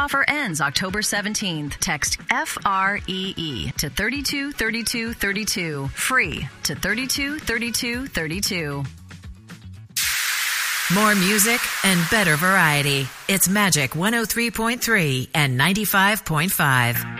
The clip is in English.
offer ends October 17th. Text FREE to 323232. Free to 323232. More music and better variety. It's Magic 103.3 and 95.5.